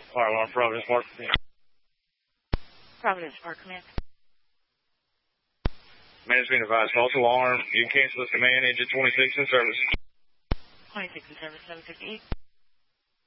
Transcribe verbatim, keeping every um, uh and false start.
Fire alarm, Providence Park. Providence Park, command. Command's being advised, false alarm. You can cancel this command, engine twenty-six in service. twenty-six in service, seven fifty-eight.